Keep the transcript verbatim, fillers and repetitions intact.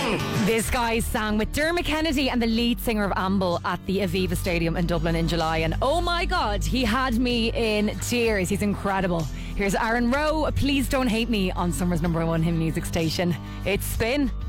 This guy sang with Dermot Kennedy and the lead singer of Amble at the Aviva Stadium in Dublin in July, and oh my god, he had me in tears. He's incredible. Here's Aaron Rowe, Please Don't Hate Me, on Summer's number one hymn music station. It's Spin.